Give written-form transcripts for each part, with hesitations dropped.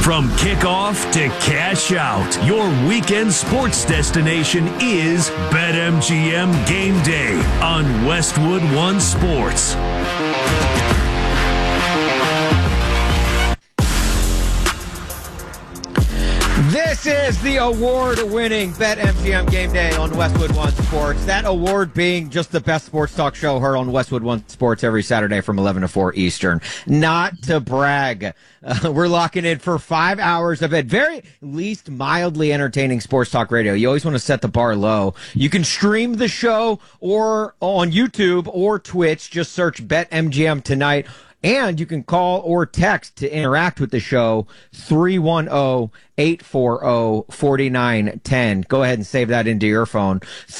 From kickoff to cash out, your weekend sports destination is BetMGM Game Day on Westwood One Sports. This is the award-winning BetMGM Game Day on Westwood One Sports. That award being just the best sports talk show heard on Westwood One Sports every Saturday from 11 to 4 Eastern. Not to brag. We're locking in for 5 hours of at very least mildly entertaining sports talk radio. You always want to set the bar low. You can stream the show or on YouTube or Twitch. Just search BetMGM Tonight. And you can call or text to interact with the show, 310-840-4910. Go ahead and save that into your phone,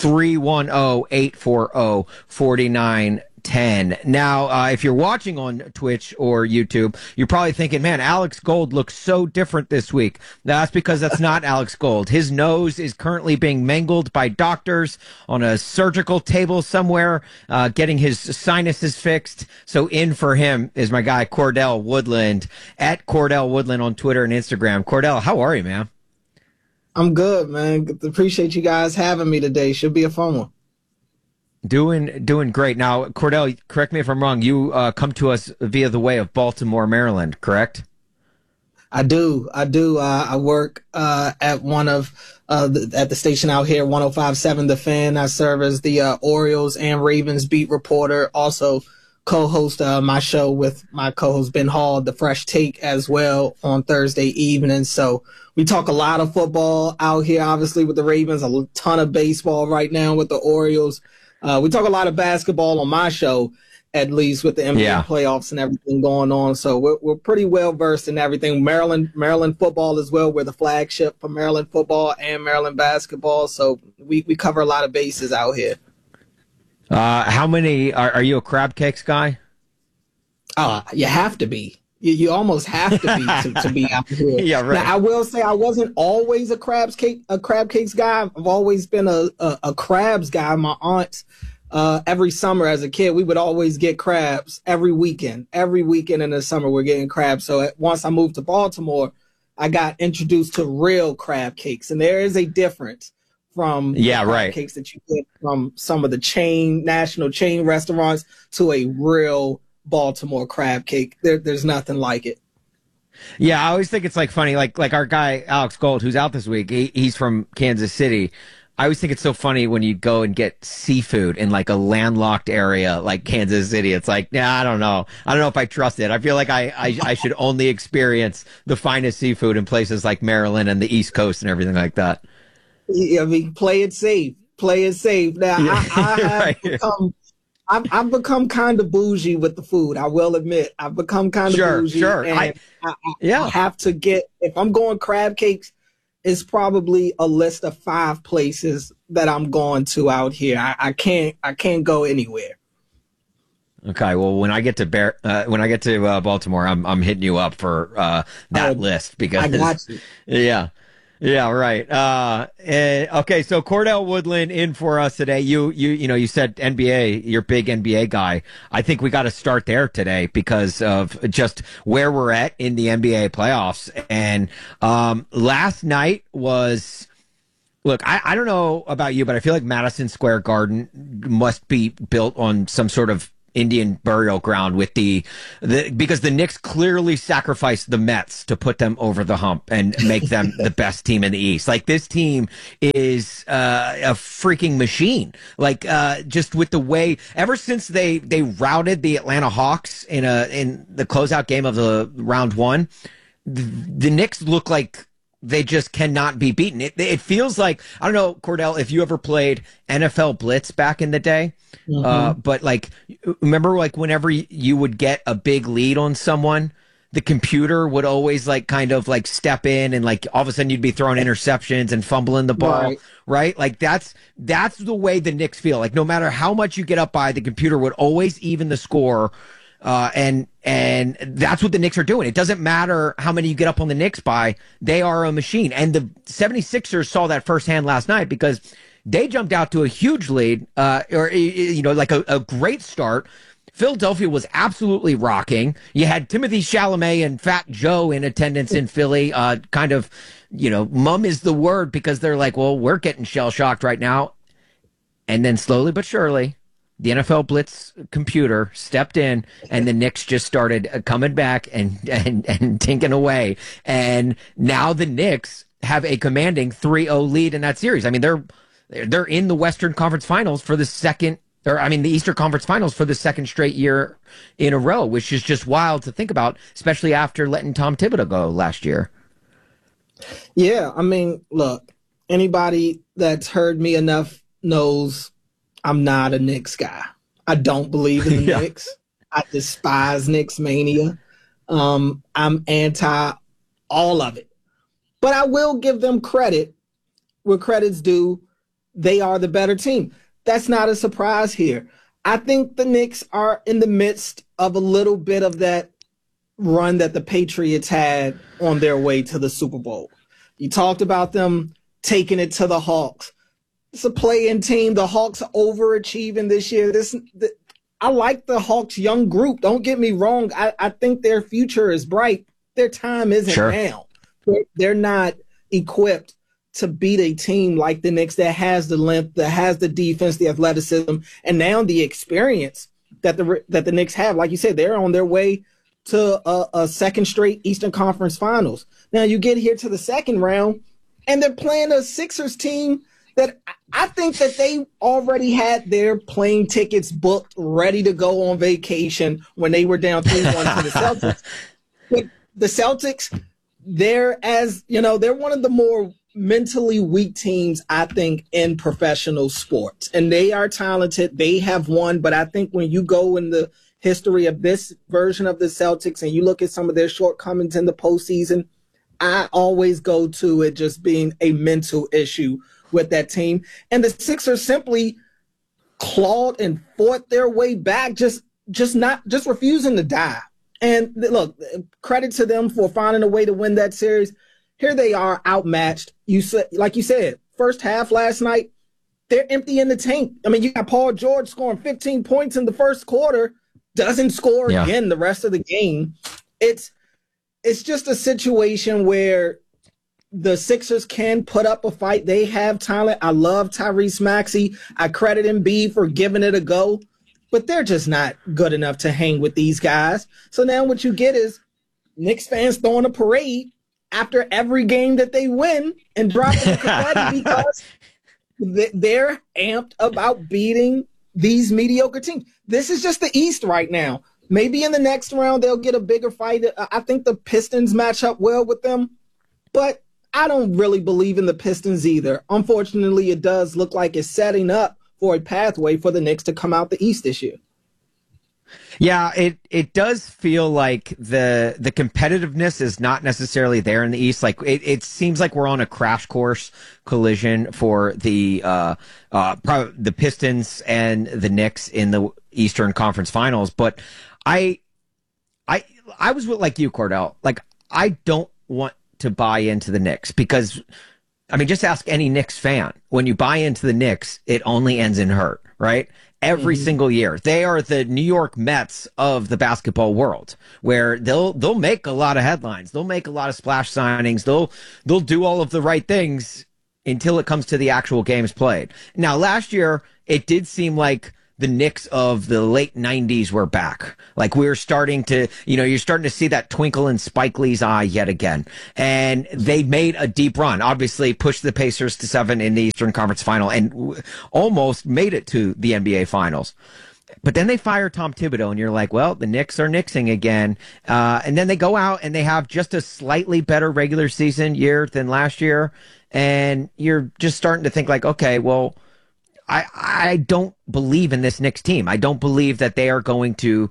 310-840-4910. Now, if you're watching on Twitch or YouTube, you're probably thinking, man, Alex Gold looks so different this week. That's because that's not Alex Gold. His nose is currently being mangled by doctors on a surgical table somewhere, getting his sinuses fixed. So in for him is my guy, Cordell Woodland, at Cordell Woodland on Twitter and Instagram. Cordell, how are you, man? I'm good, man. Appreciate you guys having me today. Should be a fun one. Doing great. Now, Cordell, correct me if I'm wrong. You come to us via the way of Baltimore, Maryland, correct? I do. I work at one of at the station out here, 105.7 The Fan. I serve as the Orioles and Ravens beat reporter. Also, co-host my show with my co-host Ben Hall, The Fresh Take, as well on Thursday evenings. So we talk a lot of football out here. Obviously, with the Ravens, a ton of baseball right now with the Orioles. We talk a lot of basketball on my show, at least with the NBA playoffs and everything going on. So we're pretty well versed in everything. Maryland football as well. We're the flagship for Maryland football and Maryland basketball. So we cover a lot of bases out here. How many are you a crab cakes guy? You have to be. You almost have to be to be out here. Yeah, right. Now, I will say I wasn't always a crab cakes guy. I've always been a crabs guy. My aunt, every summer as a kid, we would always get crabs every weekend. Every weekend in the summer, we're getting crabs. So once I moved to Baltimore, I got introduced to real crab cakes, and there is a difference from crab cakes that you get from some of the national chain restaurants to a real Baltimore crab cake. There's nothing like it. Yeah, I always think it's like funny, like our guy Alex Gold, who's out this week. He's from Kansas City. I always think it's so funny when you go and get seafood in like a landlocked area like Kansas City. It's like, I don't know if I trust it. I feel like I should only experience the finest seafood in places like Maryland and the East Coast and everything like that. Yeah, I mean, play it safe. Now, I have I've become kind of bougie with the food. I will admit, I've become kind of bougie. Sure. And I have to get, if I'm going crab cakes, it's probably a list of 5 places that I'm going to out here. I can't go anywhere. Okay, well, when I get to Baltimore, I'm hitting you up for that list because I got you. Yeah, right. Okay, so Cordell Woodland in for us today. You said NBA, you're a big NBA guy. I think we got to start there today because of just where we're at in the NBA playoffs. And last night was, look, I don't know about you, but I feel like Madison Square Garden must be built on some sort of Indian burial ground with because the Knicks clearly sacrificed the Mets to put them over the hump and make them the best team in the East. Like, this team is a freaking machine. Like, just with the way, ever since they routed the Atlanta Hawks in the closeout game of the round one, the Knicks look like they just cannot be beaten. It feels like, I don't know, Cordell, if you ever played NFL Blitz back in the day, but like, remember like whenever you would get a big lead on someone, the computer would always like kind of like step in and like all of a sudden you'd be throwing interceptions and fumbling the ball, right? Like that's the way the Knicks feel. Like no matter how much you get up by, the computer would always even the score. And that's what the Knicks are doing. It doesn't matter how many you get up on the Knicks by. They are a machine. And the 76ers saw that firsthand last night because they jumped out to a huge lead, like a great start. Philadelphia was absolutely rocking. You had Timothy Chalamet and Fat Joe in attendance in Philly. Kind of, mum is the word because they're like, well, we're getting shell shocked right now. And then slowly but surely, the NFL Blitz computer stepped in, and the Knicks just started coming back and tinking away. And now the Knicks have a commanding 3-0 lead in that series. I mean, they're in the Western Conference Finals for the the Eastern Conference Finals for the second straight year in a row, which is just wild to think about, especially after letting Tom Thibodeau go last year. Yeah, I mean, look, anybody that's heard me enough knows I'm not a Knicks guy. I don't believe in the Knicks. I despise Knicks mania. I'm anti all of it. But I will give them credit where credit's due. They are the better team. That's not a surprise here. I think the Knicks are in the midst of a little bit of that run that the Patriots had on their way to the Super Bowl. You talked about them taking it to the Hawks. It's a play-in team. The Hawks are overachieving this year. I like the Hawks' young group. Don't get me wrong. I think their future is bright. Their time isn't now. They're not equipped to beat a team like the Knicks that has the length, that has the defense, the athleticism, and now the experience that the Knicks have. Like you said, they're on their way to a second straight Eastern Conference Finals. Now you get here to the second round, and they're playing a Sixers team that I think that they already had their plane tickets booked, ready to go on vacation when they were down 3-1 to the Celtics. But the Celtics, they're one of the more mentally weak teams, I think, in professional sports. And they are talented. They have won. But I think when you go in the history of this version of the Celtics and you look at some of their shortcomings in the postseason, I always go to it just being a mental issue with that team. And the Sixers simply clawed and fought their way back, just refusing to die. And look, credit to them for finding a way to win that series. Here they are outmatched. Like you said, first half last night, they're empty in the tank. I mean, you got Paul George scoring 15 points in the first quarter, doesn't score again the rest of the game. It's just a situation where the Sixers can put up a fight. They have talent. I love Tyrese Maxey. I credit Embiid for giving it a go, but they're just not good enough to hang with these guys. So now what you get is Knicks fans throwing a parade after every game that they win and dropping the confetti because they're amped about beating these mediocre teams. This is just the East right now. Maybe in the next round they'll get a bigger fight. I think the Pistons match up well with them, but I don't really believe in the Pistons either. Unfortunately, it does look like it's setting up for a pathway for the Knicks to come out the East this year. Yeah, it does feel like the competitiveness is not necessarily there in the East. Like it seems like we're on a crash course collision for the Pistons and the Knicks in the Eastern Conference Finals. But I was like you, Cordell. Like I don't want to buy into the Knicks because, I mean, just ask any Knicks fan. When you buy into the Knicks, it only ends in hurt, right? Every single year. They are the New York Mets of the basketball world, where they'll make a lot of headlines. They'll make a lot of splash signings. They'll do all of the right things until it comes to the actual games played. Now, last year, it did seem like the Knicks of the late 90s were back. Like we were starting to, you're starting to see that twinkle in Spike Lee's eye yet again. And they made a deep run, obviously pushed the Pacers to 7 in the Eastern Conference Final and almost made it to the NBA Finals. But then they fire Tom Thibodeau and you're like, well, the Knicks are Knicksing again. And then they go out and they have just a slightly better regular season year than last year. And you're just starting to think like, okay, well, I don't believe in this Knicks team. I don't believe that they are going to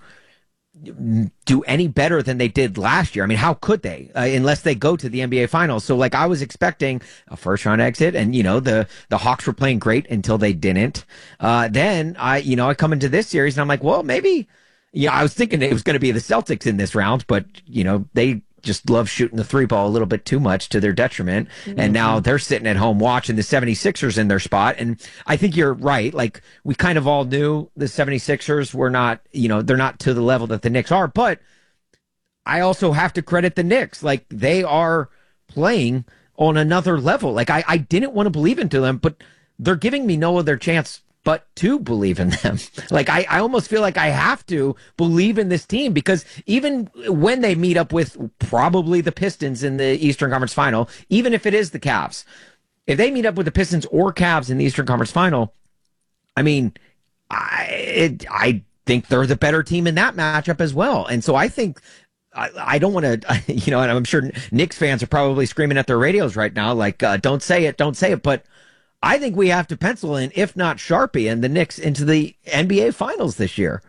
do any better than they did last year. I mean, how could they, unless they go to the NBA Finals? So, like, I was expecting a first-round exit, and, the Hawks were playing great until they didn't. Then, I come into this series, and I'm like, well, maybe, I was thinking it was going to be the Celtics in this round, but, they just love shooting the three ball a little bit too much to their detriment. And now they're sitting at home watching the 76ers in their spot. And I think you're right. Like, we kind of all knew the 76ers were not, they're not to the level that the Knicks are. But I also have to credit the Knicks. Like, they are playing on another level. Like, I didn't want to believe into them, but they're giving me no other chance but to believe in them. Like, I almost feel like I have to believe in this team, because even when they meet up with probably the Pistons in the Eastern Conference Final, even if it is the Cavs, if they meet up with the Pistons or Cavs in the Eastern Conference Final, I mean, I think they're the better team in that matchup as well. And so I think I don't want to, and I'm sure Knicks fans are probably screaming at their radios right now, like, don't say it. But I think we have to pencil in, if not Sharpie and the Knicks, into the NBA Finals this year.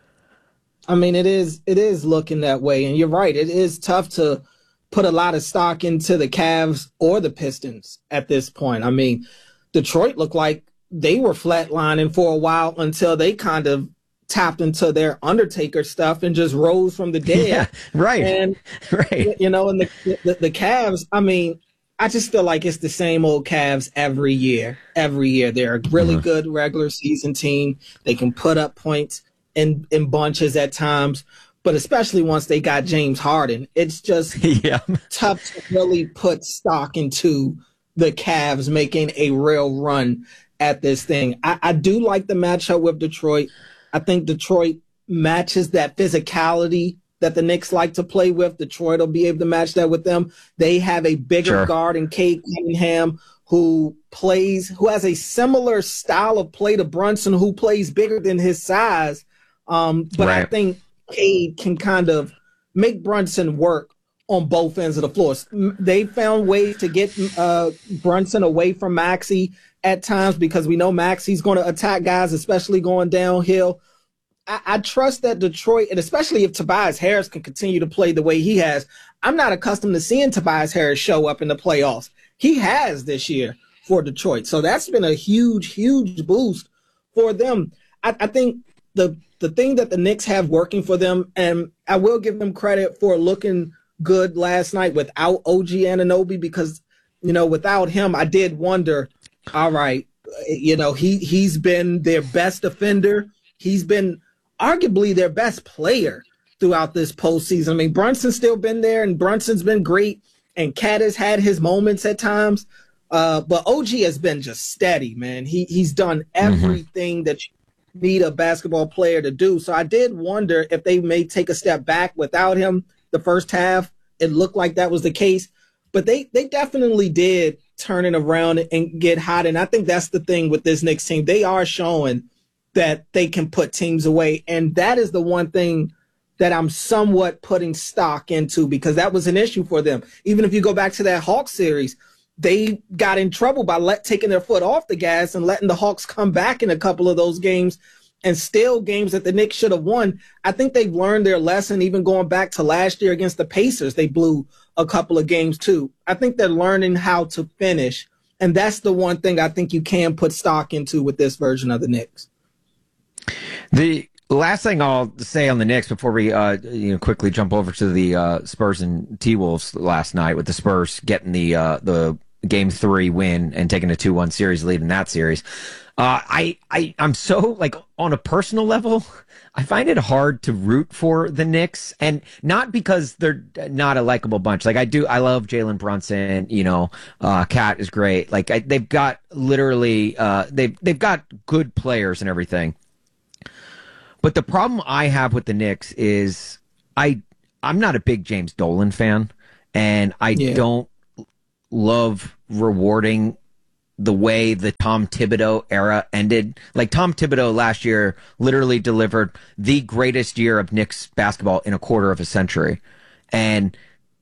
I mean, it is looking that way. And you're right. It is tough to put a lot of stock into the Cavs or the Pistons at this point. I mean, Detroit looked like they were flatlining for a while until they kind of tapped into their Undertaker stuff and just rose from the dead. Yeah, right. And, right. And the Cavs, I mean, I just feel like it's the same old Cavs every year. Every year, they're a really good regular season team. They can put up points in bunches at times, but especially once they got James Harden, it's just tough to really put stock into the Cavs making a real run at this thing. I do like the matchup with Detroit. I think Detroit matches that physicality that the Knicks like to play with. Detroit will be able to match that with them. They have a bigger guard in Cade Cunningham who has a similar style of play to Brunson, who plays bigger than his size. But I think Cade can kind of make Brunson work on both ends of the floor. They found ways to get Brunson away from Maxey at times, because we know Maxey's going to attack guys, especially going downhill. I trust that Detroit, and especially if Tobias Harris can continue to play the way he has. I'm not accustomed to seeing Tobias Harris show up in the playoffs. He has this year for Detroit. So that's been a huge, huge boost for them. I think the thing that the Knicks have working for them, and I will give them credit for looking good last night without OG Anunoby, because, without him, I did wonder, all right, he's been their best defender. He's been arguably their best player throughout this postseason. I mean, Brunson's still been there, and Brunson's been great, and Cat has had his moments at times. But OG has been just steady, man. He's done everything that you need a basketball player to do. So I did wonder if they may take a step back without him the first half. It looked like that was the case. But they definitely did turn it around and get hot. And I think that's the thing with this Knicks team. They are showing that they can put teams away. And that is the one thing that I'm somewhat putting stock into, because that was an issue for them. Even if you go back to that Hawks series, they got in trouble by taking their foot off the gas and letting the Hawks come back in a couple of those games, and still games that the Knicks should have won. I think they've learned their lesson, even going back to last year against the Pacers. They blew a couple of games too. I think they're learning how to finish. And that's the one thing I think you can put stock into with this version of the Knicks. The last thing I'll say on the Knicks before we quickly jump over to the Spurs and T-Wolves last night, with the Spurs getting the Game 3 win and taking a 2-1 series lead in that series. I'm so, like, on a personal level, I find it hard to root for the Knicks, and not because they're not a likable bunch. Like, I love Jalen Brunson, Cat is great. Like, they've got literally, they've got good players and everything. But the problem I have with the Knicks is I'm not a big James Dolan fan, and I don't love rewarding the way the Tom Thibodeau era ended. Like, Tom Thibodeau last year literally delivered the greatest year of Knicks basketball in a quarter of a century. And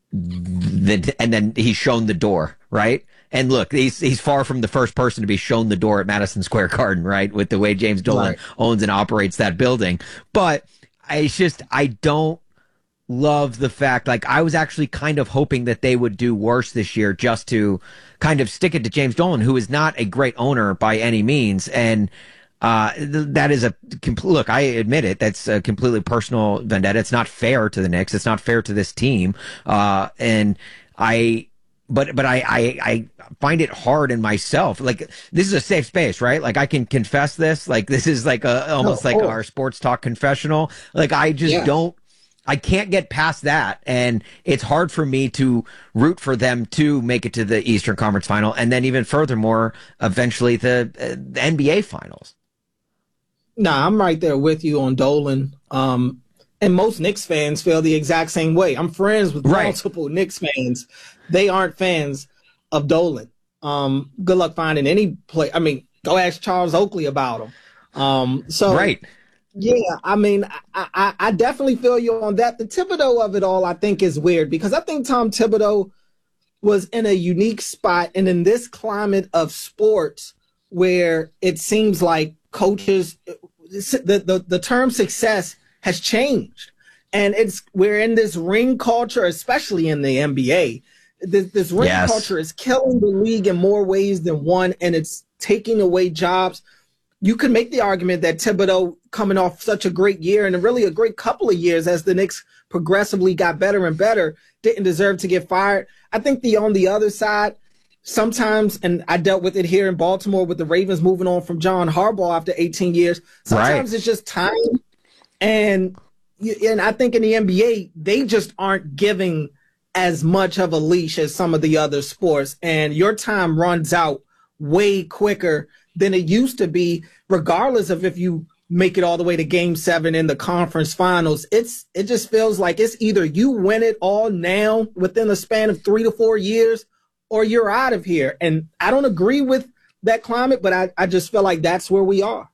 then he's shown the door, right? And look, he's far from the first person to be shown the door at Madison Square Garden, right? With the way James Dolan owns and operates that building. But I don't love the fact, like, I was actually kind of hoping that they would do worse this year, just to kind of stick it to James Dolan, who is not a great owner by any means. And That is look, I admit it. That's a completely personal vendetta. It's not fair to the Knicks. It's not fair to this team. And I find it hard in myself. Like, this is a safe space, right? Like, I can confess this. Like, this is like almost like our sports talk confessional. Like, I just I can't get past that. And it's hard for me to root for them to make it to the Eastern Conference Final. And then even furthermore, eventually the NBA Finals. Nah, I'm right there with you on Dolan. And most Knicks fans feel the exact same way. I'm friends with multiple Knicks fans. They aren't fans of Dolan. Good luck finding any play. I mean, go ask Charles Oakley about him. Yeah, I mean, I definitely feel you on that. The Thibodeau of it all, I think, is weird because I think Tom Thibodeau was in a unique spot and in this climate of sports where it seems like coaches, the term success has changed. And we're in this ring culture, especially in the NBA. This ring culture is killing the league in more ways than one, and it's taking away jobs. You could make the argument that Thibodeau, coming off such a great year and really a great couple of years as the Knicks progressively got better and better, didn't deserve to get fired. I think on the other side, sometimes, and I dealt with it here in Baltimore with the Ravens moving on from John Harbaugh after 18 years, sometimes it's just time. And I think in the NBA, they just aren't giving as much of a leash as some of the other sports. And your time runs out way quicker than it used to be, regardless of if you make it all the way to Game 7 in the conference finals. It just feels like it's either you win it all now within a span of 3 to 4 years, or you're out of here. And I don't agree with that climate, but I just feel like that's where we are.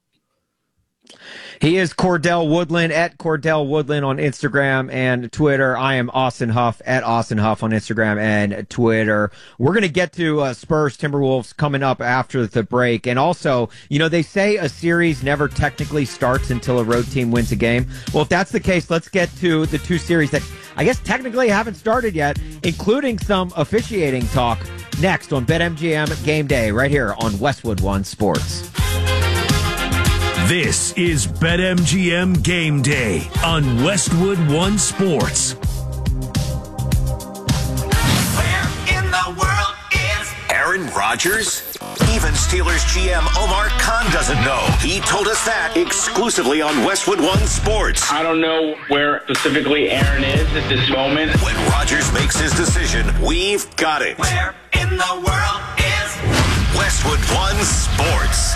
He is Cordell Woodland at Cordell Woodland on Instagram and Twitter. I am Austin Huff at Austin Huff on Instagram and Twitter. We're going to get to Spurs Timberwolves coming up after the break. And also, they say a series never technically starts until a road team wins a game. Well, if that's the case, let's get to the two series that I guess technically haven't started yet, including some officiating talk next on BetMGM Game Day right here on Westwood One Sports. This is BetMGM Game Day on Westwood One Sports. Where in the world is Aaron Rodgers? Even Steelers GM Omar Khan doesn't know. He told us that exclusively on Westwood One Sports. I don't know where specifically Aaron is at this moment. When Rodgers makes his decision, we've got it. Where in the world is Westwood One Sports?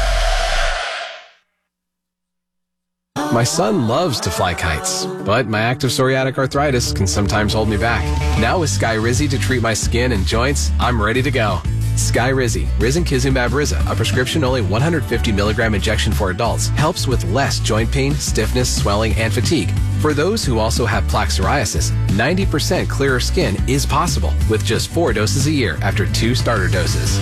My son loves to fly kites, but my active psoriatic arthritis can sometimes hold me back. Now with Skyrizi to treat my skin and joints, I'm ready to go. Skyrizi, Risankizumab Riza, a prescription-only 150 milligram injection for adults, helps with less joint pain, stiffness, swelling, and fatigue. For those who also have plaque psoriasis, 90% clearer skin is possible with just 4 doses a year after 2 starter doses.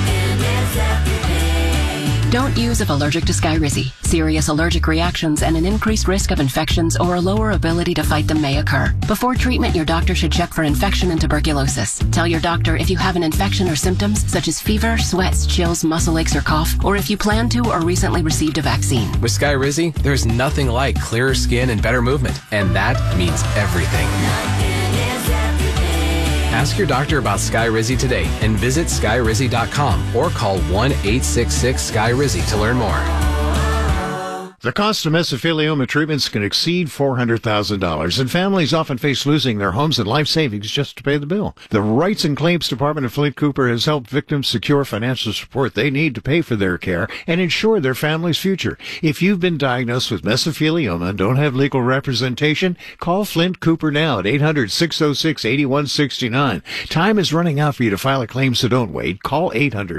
Don't use if allergic to Skyrizi. Serious allergic reactions and an increased risk of infections or a lower ability to fight them may occur. Before treatment, your doctor should check for infection and tuberculosis. Tell your doctor if you have an infection or symptoms such as fever, sweats, chills, muscle aches, or cough, or if you plan to or recently received a vaccine. With Skyrizi, there's nothing like clearer skin and better movement, and that means everything. Ask your doctor about Skyrizi today and visit Skyrizi.com or call 1-866-SKY-RIZI to learn more. The cost of mesothelioma treatments can exceed $400,000, and families often face losing their homes and life savings just to pay the bill. The Rights and Claims Department of Flint Cooper has helped victims secure financial support they need to pay for their care and ensure their family's future. If you've been diagnosed with mesothelioma and don't have legal representation, call Flint Cooper now at 800-606-8169. Time is running out for you to file a claim, so don't wait. Call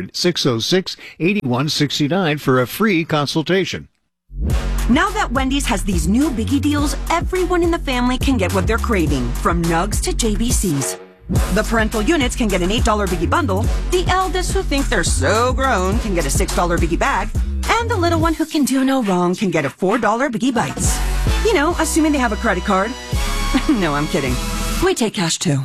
800-606-8169 for a free consultation. Now that Wendy's has these new biggie deals, everyone in the family can get what they're craving, from Nugs to JBCs. The parental units can get an $8 biggie bundle, the eldest who think they're so grown can get a $6 biggie bag, and the little one who can do no wrong can get a $4 biggie bites. Assuming they have a credit card. No, I'm kidding. We take cash too.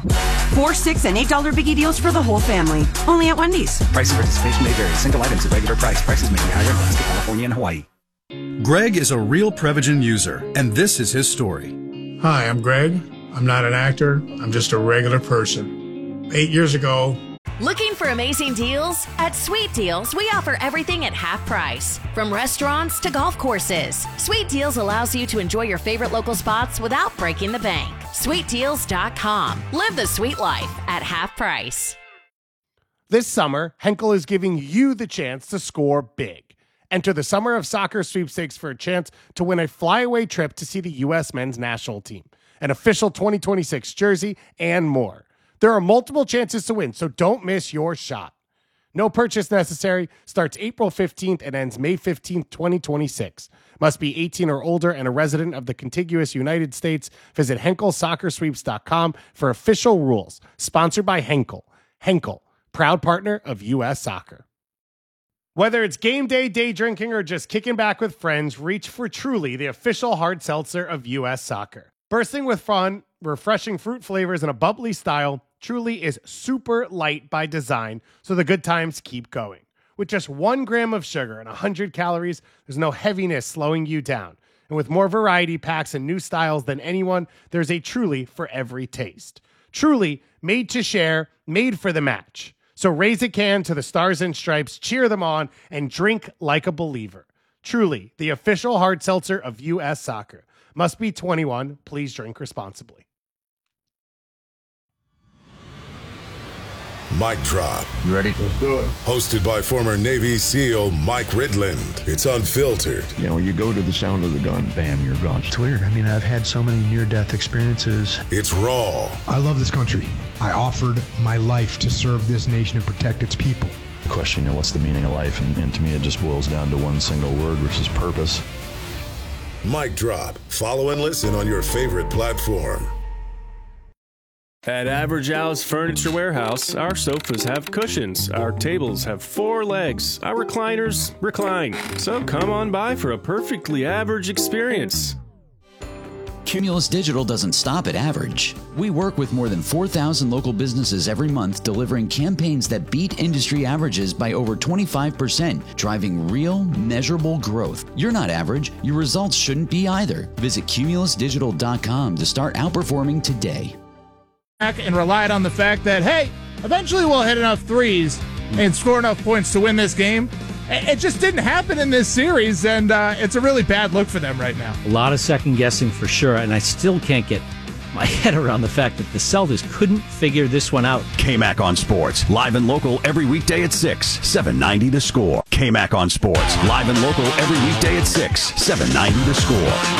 $4, $6, and $8 biggie deals for the whole family. Only at Wendy's. Price of participation may vary. Single items at regular price. Prices may be higher in Alaska, California, and Hawaii. Greg is a real Prevagen user, and this is his story. Hi, I'm Greg. I'm not an actor. I'm just a regular person. 8 years ago. Looking for amazing deals? At Sweet Deals, we offer everything at half price. From restaurants to golf courses, Sweet Deals allows you to enjoy your favorite local spots without breaking the bank. SweetDeals.com. Live the sweet life at half price. This summer, Henkel is giving you the chance to score big. Enter the Summer of Soccer sweepstakes for a chance to win a flyaway trip to see the U.S. men's national team, an official 2026 jersey, and more. There are multiple chances to win, so don't miss your shot. No purchase necessary. Starts April 15th and ends May 15th, 2026. Must be 18 or older and a resident of the contiguous United States. Visit HenkelSoccerSweeps.com for official rules. Sponsored by Henkel. Henkel, proud partner of U.S. Soccer. Whether it's game day, day drinking, or just kicking back with friends, reach for Truly, the official hard seltzer of U.S. Soccer. Bursting with fun, refreshing fruit flavors, and a bubbly style, Truly is super light by design, so the good times keep going. With just 1 gram of sugar and 100 calories, there's no heaviness slowing you down. And with more variety packs and new styles than anyone, there's a Truly for every taste. Truly, made to share, made for the match. So raise a can to the Stars and Stripes, cheer them on, and drink like a believer. Truly, the official hard seltzer of U.S. Soccer. Must be 21. Please drink responsibly. Mic Drop. You ready? Let's do it. Hosted by former Navy SEAL Mike Ridland. It's unfiltered. You know, you go to the sound of the gun, bam, you're gone. It's weird. I mean, I've had so many near-death experiences. It's raw. I love this country. I offered my life to serve this nation and protect its people. Question, you know, what's the meaning of life? And to me, it just boils down to one single word, which is purpose. Mic Drop. Follow and listen on your favorite platform. At Average Al's Furniture Warehouse, our sofas have cushions, our tables have 4 legs, our recliners recline. So come on by for a perfectly average experience. Cumulus Digital doesn't stop at average. We work with more than 4,000 local businesses every month, delivering campaigns that beat industry averages by over 25%, driving real, measurable growth. You're not average. Your results shouldn't be either. Visit cumulusdigital.com to start outperforming today. And relied on the fact that, hey, eventually we'll hit enough threes and score enough points to win this game. It just didn't happen in this series, and it's a really bad look for them right now. A lot of second-guessing for sure, and I still can't get my head around the fact that the Celtics couldn't figure this one out. KMAC on Sports, live and local every weekday at 6, 790 to score. KMAC on Sports, live and local every weekday at 6, 790 to score.